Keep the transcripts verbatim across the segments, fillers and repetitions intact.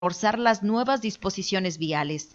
reforzar las nuevas disposiciones viales.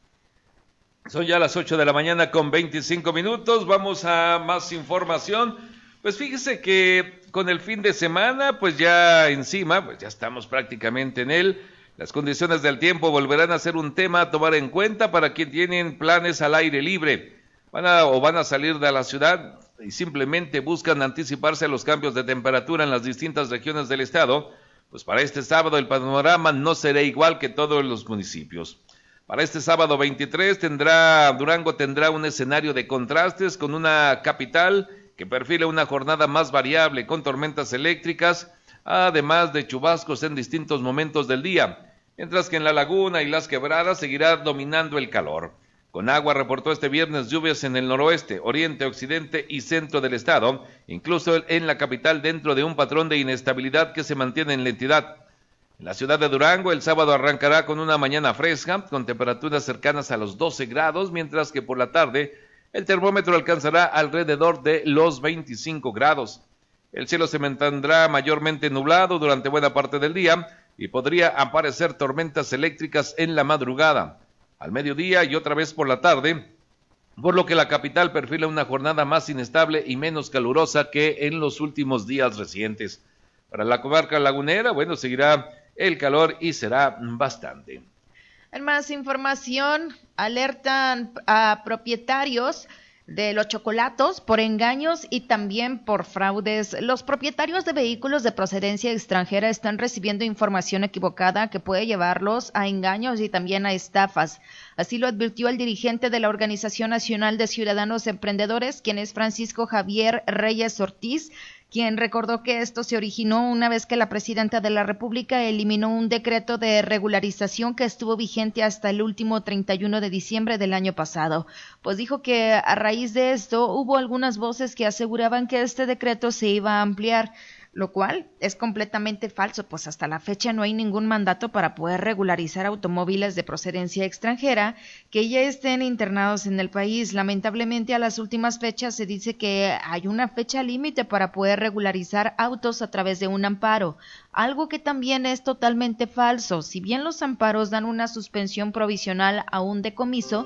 Son ya las ocho de la mañana con veinticinco minutos, vamos a más información. Pues fíjese que con el fin de semana, pues ya encima, pues ya estamos prácticamente en él. Las condiciones del tiempo volverán a ser un tema a tomar en cuenta para quienes tienen planes al aire libre. Van a o van a salir de la ciudad y simplemente buscan anticiparse a los cambios de temperatura en las distintas regiones del estado. Pues para este sábado el panorama no será igual que todos los municipios. Para este sábado veintitrés tendrá Durango tendrá un escenario de contrastes con una capital que perfila una jornada más variable con tormentas eléctricas, además de chubascos en distintos momentos del día, mientras que en la laguna y las quebradas seguirá dominando el calor. Conagua reportó este viernes lluvias en el noroeste, oriente, occidente y centro del estado, incluso en la capital dentro de un patrón de inestabilidad que se mantiene en la entidad. En la ciudad de Durango, el sábado arrancará con una mañana fresca, con temperaturas cercanas a los doce grados, mientras que por la tarde el termómetro alcanzará alrededor de los veinticinco grados. El cielo se mantendrá mayormente nublado durante buena parte del día y podría aparecer tormentas eléctricas en la madrugada, al mediodía y otra vez por la tarde, por lo que la capital perfila una jornada más inestable y menos calurosa que en los últimos días recientes. Para la comarca lagunera, bueno, seguirá el calor y será bastante. En más información, alertan a propietarios de los chocolatos por engaños y también por fraudes. Los propietarios de vehículos de procedencia extranjera están recibiendo información equivocada que puede llevarlos a engaños y también a estafas. Así lo advirtió el dirigente de la Organización Nacional de Ciudadanos Emprendedores, quien es Francisco Javier Reyes Ortiz, quien recordó que esto se originó una vez que la presidenta de la República eliminó un decreto de regularización que estuvo vigente hasta el último treinta y uno de diciembre del año pasado. Pues dijo que a raíz de esto hubo algunas voces que aseguraban que este decreto se iba a ampliar, lo cual es completamente falso, pues hasta la fecha no hay ningún mandato para poder regularizar automóviles de procedencia extranjera que ya estén internados en el país. Lamentablemente a las últimas fechas se dice que hay una fecha límite para poder regularizar autos a través de un amparo, algo que también es totalmente falso. Si bien los amparos dan una suspensión provisional a un decomiso,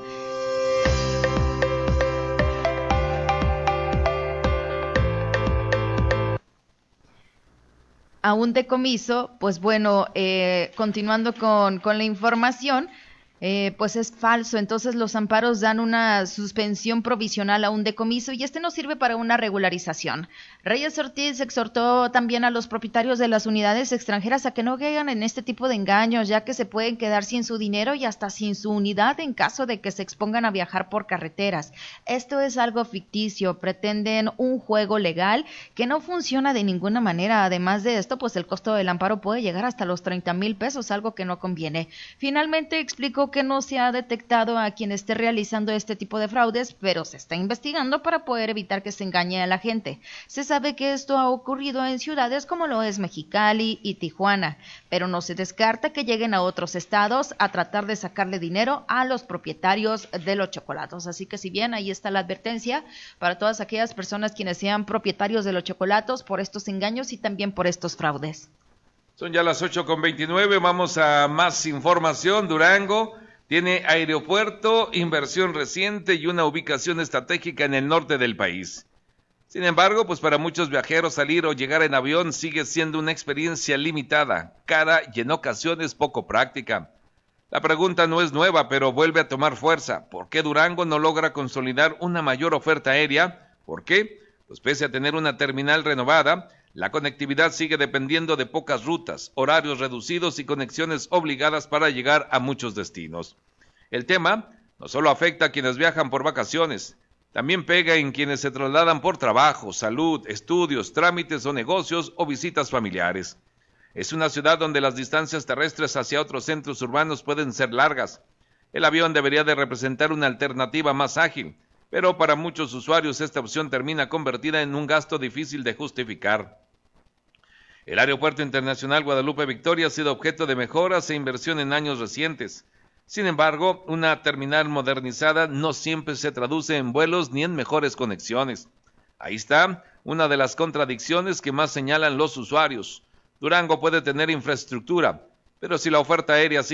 a un decomiso, pues bueno, eh, continuando con, con la información, eh, pues es falso. Entonces los amparos dan una suspensión provisional a un decomiso y este no sirve para una regularización. Reyes Ortiz exhortó también a los propietarios de las unidades extranjeras a que no caigan en este tipo de engaños, ya que se pueden quedar sin su dinero y hasta sin su unidad en caso de que se expongan a viajar por carreteras. Esto es algo ficticio, pretenden un juego legal que no funciona de ninguna manera. Además de esto, pues el costo del amparo puede llegar hasta los treinta mil pesos, algo que no conviene. Finalmente explicó que no se ha detectado a quien esté realizando este tipo de fraudes, pero se está investigando para poder evitar que se engañe a la gente. Se sabe que esto ha ocurrido en ciudades como lo es Mexicali y Tijuana, pero no se descarta que lleguen a otros estados a tratar de sacarle dinero a los propietarios de los chocolatos. Así que si bien ahí está la advertencia para todas aquellas personas quienes sean propietarios de los chocolatos por estos engaños y también por estos fraudes. Son ya las ocho con veintinueve, vamos a más información. Durango tiene aeropuerto, inversión reciente y una ubicación estratégica en el norte del país. Sin embargo, pues para muchos viajeros salir o llegar en avión sigue siendo una experiencia limitada, cara y en ocasiones poco práctica. La pregunta no es nueva, pero vuelve a tomar fuerza. ¿Por qué Durango no logra consolidar una mayor oferta aérea? ¿Por qué? Pues pese a tener una terminal renovada, la conectividad sigue dependiendo de pocas rutas, horarios reducidos y conexiones obligadas para llegar a muchos destinos. El tema no solo afecta a quienes viajan por vacaciones, también pega en quienes se trasladan por trabajo, salud, estudios, trámites o negocios o visitas familiares. Es una ciudad donde las distancias terrestres hacia otros centros urbanos pueden ser largas. El avión debería de representar una alternativa más ágil, pero para muchos usuarios esta opción termina convertida en un gasto difícil de justificar. El Aeropuerto Internacional Guadalupe Victoria ha sido objeto de mejoras e inversión en años recientes. Sin embargo, una terminal modernizada no siempre se traduce en vuelos ni en mejores conexiones. Ahí está una de las contradicciones que más señalan los usuarios. Durango puede tener infraestructura, pero si la oferta aérea